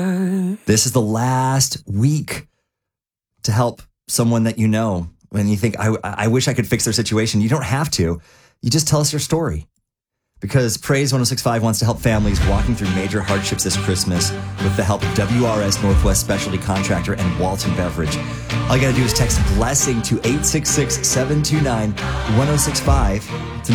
This is the last week to help someone that you know. When you think, I wish I could fix their situation, you don't have to. You just tell us your story. Because Praise 106.5 wants to help families walking through major hardships this Christmas with the help of WRS Northwest Specialty Contractor and Walton Beverage. All you got to do is text BLESSING to 866-729-1065